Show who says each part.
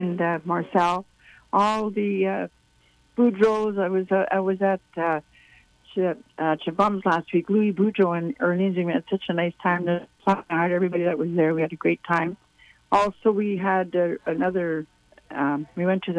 Speaker 1: and Marcel, all the Boudreaux. I was at Chabums last week. Louis Boudreaux and Erlene Zimmer had such a nice time. I had everybody that was there. We had a great time. Also, we had another. We went to the